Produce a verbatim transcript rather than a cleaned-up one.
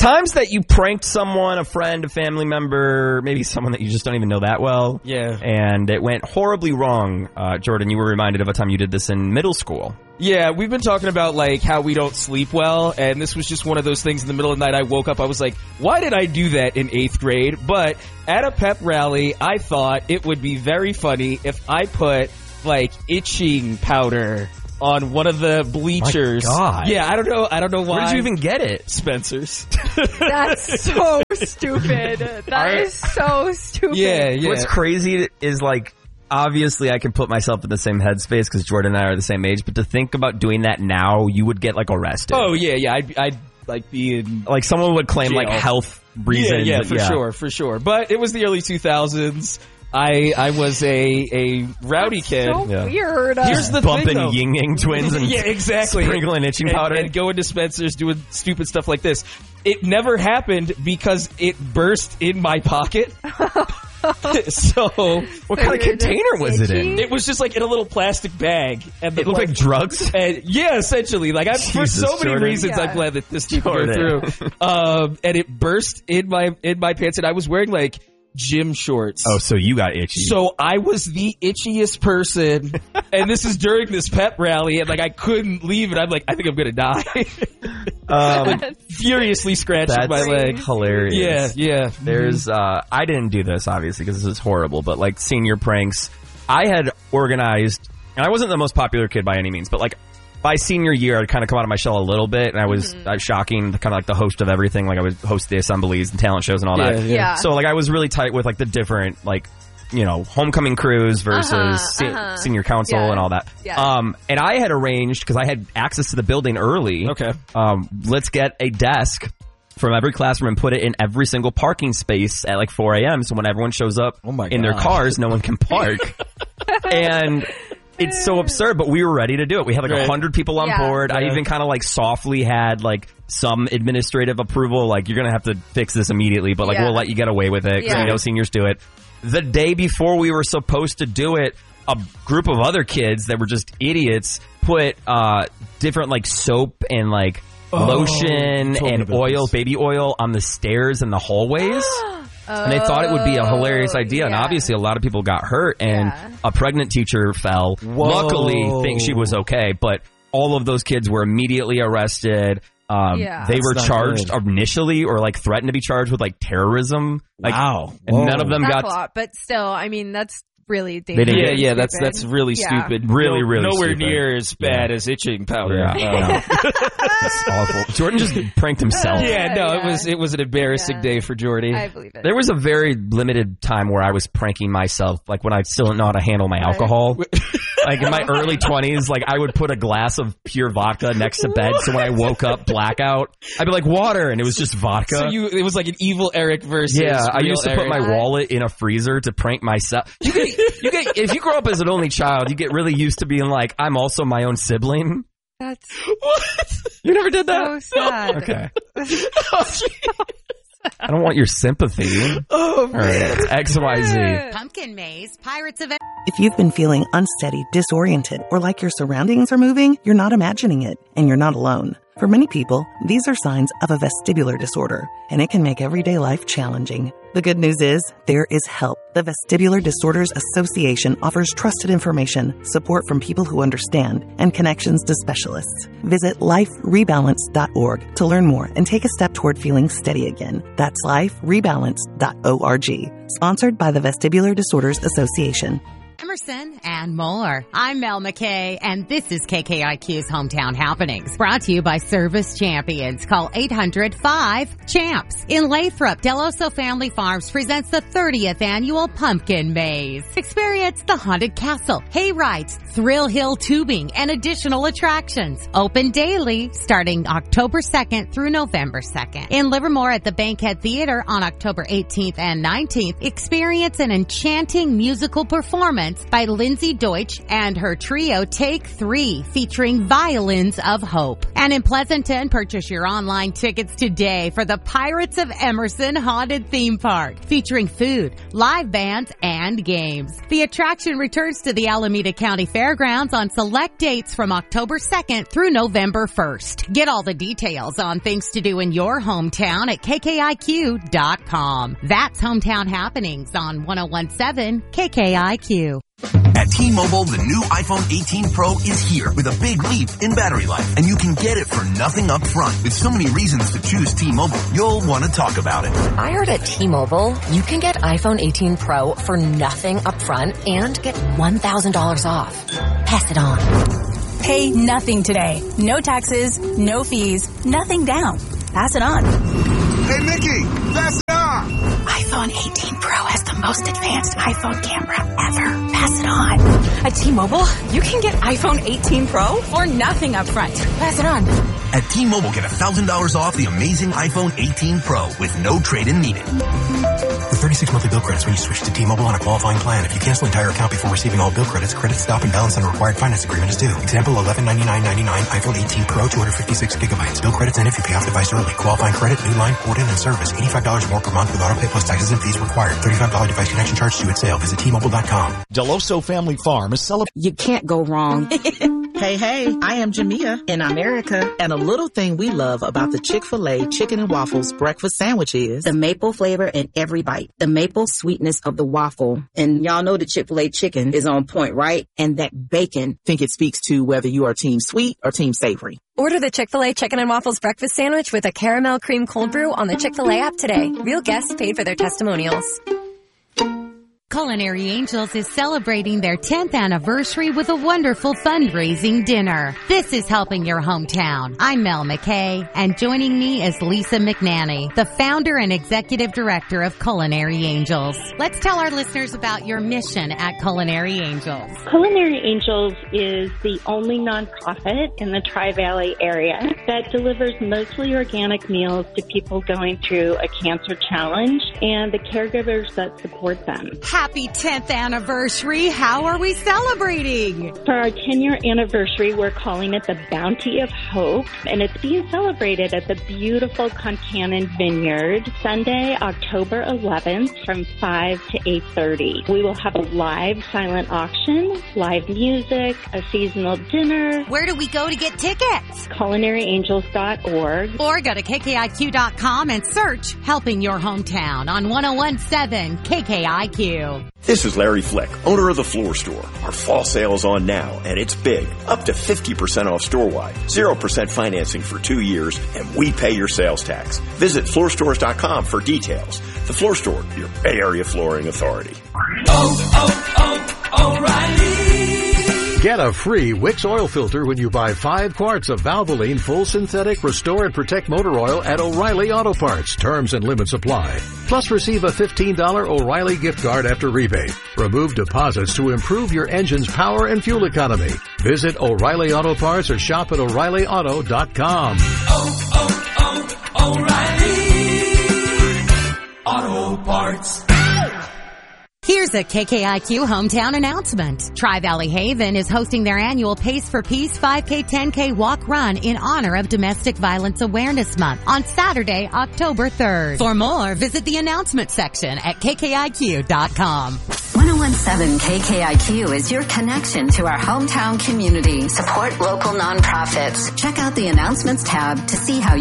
times that you pranked someone, a friend, a family member, maybe someone that you just don't even know that well. Yeah. And it went horribly wrong. Uh, Jordan, you were reminded of a time you did this in middle school. Yeah, we've been talking about, like, how we don't sleep well, and this was just one of those things in the middle of the night. I woke up, I was like, why did I do that in eighth grade? But at a pep rally, I thought it would be very funny if I put, like, itching powder on one of the bleachers. My God. Yeah, I don't know. I don't know why. Where did you even get it? Spencer's. That's so stupid. That is so stupid. Yeah, yeah. What's crazy is, like, obviously I can put myself in the same headspace because Jordan and I are the same age, but to think about doing that now, you would get, like, arrested. Oh, yeah, yeah. I'd, I'd like, be in... Like, someone would claim, jail. like, health reasons. Yeah, yeah, for yeah. sure, for sure. But it was the early two thousands. I I was a a rowdy That's kid. so Yeah. weird. Here's the Bumping thing, though. Ying Yang twins and yeah, exactly. sprinkling itching and, powder. and going to Spencer's doing stupid stuff like this. It never happened because it burst in my pocket. So, what kind of container was it in? it was just like in a little plastic bag, and the, It looked like drugs. and yeah, essentially, like I, for Jesus, so many Jordan. reasons, Yeah. I'm glad that this didn't go Jordan. through. Um, and it burst in my in my pants, and I was wearing like gym shorts. Oh, so you got itchy. So I was the itchiest person, and this is during this pep rally, and like I couldn't leave it. I'm like, I think I'm gonna die. um, Furiously scratching that's my leg. hilarious. Yeah, yeah. There's, uh, I didn't do this, obviously, because this is horrible, but, like, senior pranks, I had organized, and I wasn't the most popular kid by any means, but, like, by senior year, I'd kind of come out of my shell a little bit, and I was Mm-hmm. uh, shocking, kind of like the host of everything, like I would host the assemblies and talent shows and all Yeah, that. yeah. Yeah. So, like, I was really tight with, like, the different, like, you know, homecoming crews versus Uh-huh, se- uh-huh. senior council Yeah. and all that. Yeah. Um, and I had arranged, because I had access to the building early. Okay. Um, let's get a desk from every classroom and put it in every single parking space at like four a.m. So when everyone shows up Oh my in their gosh. cars, no one can park. And it's so absurd, but we were ready to do it. We had like a Right. hundred people on Yeah. board. I Yeah. even kind of like softly had like some administrative approval. Like, you're going to have to fix this immediately, but like, Yeah. we'll let you get away with it because Yeah. we know seniors do it. The day before we were supposed to do it, a group of other kids that were just idiots put uh, different like soap and like lotion told me and about oil, this. baby oil on the stairs and the hallways. And they thought it would be a hilarious idea, and yeah. obviously a lot of people got hurt, and Yeah. a pregnant teacher fell. Whoa. Luckily, think she was okay, but all of those kids were immediately arrested. Um, Yeah. they That's were not charged good. initially, or like threatened to be charged with like terrorism. Like, Wow. and Whoa. none of them That's got a lot, but still, I mean, that's really didn't dangerous. Yeah, get yeah, that's Stupid. that's really Yeah. stupid. Really, No- really nowhere stupid. near as bad Yeah. as itching powder. Yeah, Uh, yeah. It's awful. Jordan just pranked himself. yeah, no, it Yeah. was it was an embarrassing Yeah. day for Jordy. I believe it. There was a very limited time where I was pranking myself, like when I still didn't know how to handle my alcohol. Like in my early twenties, like I would put a glass of pure vodka next to bed, so when I woke up blackout, I'd be like, water, and it was just vodka. So you, it was like an evil Eric versus yeah, I real used to Eric. put my wallet in a freezer to prank myself. You get, you get, if you grow up as an only child, you get really used to being like, I'm also my own sibling. That's What? You never did that? so sad. Okay. I don't want your sympathy. Oh, All right, it's X Y Z. Pumpkin Maze, Pirates of... If you've been feeling unsteady, disoriented, or like your surroundings are moving, you're not imagining it, and you're not alone. For many people, these are signs of a vestibular disorder, and it can make everyday life challenging. The good news is, there is help. The Vestibular Disorders Association offers trusted information, support from people who understand, and connections to specialists. Visit life rebalance dot org to learn more and take a step toward feeling steady again. That's life rebalance dot org. Sponsored by the Vestibular Disorders Association. Emerson and more. I'm Mel McKay, and this is K K I Q's Hometown Happenings, brought to you by Service Champions. Call eight hundred five champs. In Lathrop, Del Oso Family Farms presents the thirtieth Annual Pumpkin Maze. Experience the Haunted Castle, hay rides, Thrill Hill tubing, and additional attractions. Open daily starting October second through November second. In Livermore at the Bankhead Theater on October eighteenth and nineteenth, experience an enchanting musical performance performance by Lindsay Deutsch and her trio Take Three, featuring Violins of Hope. And in Pleasanton, purchase your online tickets today for the Pirates of Emerson Haunted Theme Park, featuring food, live bands, and games. The attraction returns to the Alameda County Fairgrounds on select dates from October second through November first. Get all the details on things to do in your hometown at K K I Q dot com. That's Hometown Happenings on one oh one point seven K K I Q. At T-Mobile, the new iPhone eighteen Pro is here with a big leap in battery life, and you can get it for nothing up front. With so many reasons to choose T-Mobile, you'll want to talk about it. I heard at T-Mobile, you can get iPhone eighteen Pro for nothing up front and get one thousand dollars off. Pass it on. Pay nothing today. No taxes, no fees, nothing down. Pass it on. Hey, Mickey, pass it on. iPhone eighteen Pro has the most advanced iPhone camera ever. Pass it on. At T-Mobile, you can get iPhone eighteen Pro for nothing up front. Pass it on. At T-Mobile, get one thousand dollars off the amazing iPhone eighteen Pro with no trade-in needed. With thirty-six monthly bill credits when you switch to T-Mobile on a qualifying plan. If you cancel entire account before receiving all bill credits, credit stop and balance on a required finance agreement is due. Example, eleven ninety-nine ninety-nine iPhone eighteen Pro, two hundred fifty-six gigabytes. Bill credits end if you pay off device early. Qualifying credit, new line, port in, and service. eighty-five dollars more per month with auto pay plus taxes and fees required. thirty-five dollars device connection charge due at sale. Visit T Mobile dot com. Deloso Family Farm is celebrating. You can't go wrong. Hey, hey, I am Jamia in America, and a little thing we love about the Chick-fil-A Chicken and Waffles breakfast sandwich is the maple flavor in every bite, the maple sweetness of the waffle. And y'all know the Chick-fil-A chicken is on point, right? And that bacon. Think it speaks to whether you are team sweet or team savory. Order the Chick-fil-A Chicken and Waffles breakfast sandwich with a caramel cream cold brew on the Chick-fil-A app today. Real guests paid for their testimonials. Culinary Angels is celebrating their tenth anniversary with a wonderful fundraising dinner. This is Helping Your Hometown. I'm Mel McKay, and joining me is Lisa McNanny, the founder and executive director of Culinary Angels. Let's tell our listeners about your mission at Culinary Angels. Culinary Angels is the only nonprofit in the Tri-Valley area that delivers mostly organic meals to people going through a cancer challenge and the caregivers that support them. Happy tenth anniversary. How are we celebrating? For our ten-year anniversary, we're calling it the Bounty of Hope, and it's being celebrated at the beautiful Concannon Vineyard Sunday, October eleventh from five to eight thirty. We will have a live silent auction, live music, a seasonal dinner. Where do we go to get tickets? culinary angels dot org. Or go to K K I Q dot com and search Helping Your Hometown on one oh one point seven K K I Q. This is Larry Flick, owner of The Floor Store. Our fall sale is on now, and it's big. Up to fifty percent off store-wide, zero percent financing for two years, and we pay your sales tax. Visit floor stores dot com for details. The Floor Store, your Bay Area flooring authority. Oh, oh, oh, O'Reilly! Get a free Wix oil filter when you buy five quarts of Valvoline Full Synthetic Restore and Protect Motor Oil at O'Reilly Auto Parts. Terms and limits apply. Plus, receive a fifteen dollars O'Reilly gift card after rebate. Remove deposits to improve your engine's power and fuel economy. Visit O'Reilly Auto Parts or shop at O'Reilly Auto dot com. Oh, oh, oh, O'Reilly Auto Parts. Here's a K K I Q hometown announcement. Tri-Valley Haven is hosting their annual Pace for Peace five K, ten K walk run in honor of Domestic Violence Awareness Month on Saturday, October third. For more, visit the announcement section at K K I Q dot com. one oh one point seven K K I Q is your connection to our hometown community. Support local nonprofits. Check out the announcements tab to see how